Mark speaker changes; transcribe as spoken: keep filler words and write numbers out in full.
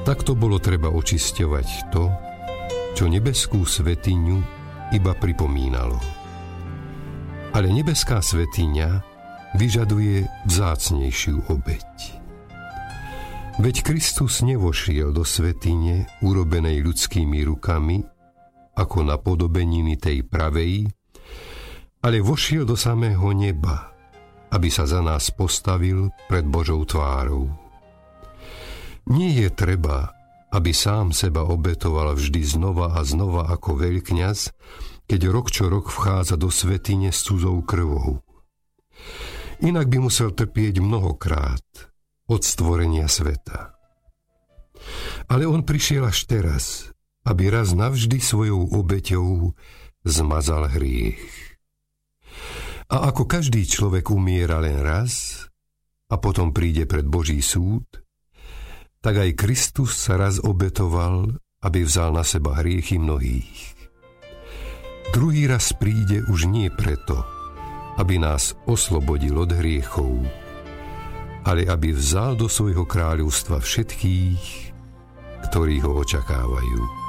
Speaker 1: Takto bolo treba očisťovať to, čo nebeskú svätyňu iba pripomínalo. Ale nebeská svätyňa vyžaduje vzácnejšiu obeť. Veď Kristus nevošiel do svätyne urobenej ľudskými rukami ako napodobeniny tej pravej, ale vošiel do samého neba, aby sa za nás postavil pred Božou tvárou. Nie je treba, aby sám seba obetoval vždy znova a znova ako veľkňaz, keď rok čo rok vchádza do svätyne s cudzou krvou. Inak by musel trpieť mnohokrát od stvorenia sveta. Ale on prišiel až teraz, aby raz navždy svojou obeťou zmazal hriech. A ako každý človek umiera len raz a potom príde pred Boží súd, tak aj Kristus sa raz obetoval, aby vzal na seba hriechy mnohých. Druhý raz príde už nie preto, aby nás oslobodil od hriechov, ale aby vzal do svojho kráľovstva všetkých, ktorí ho očakávajú.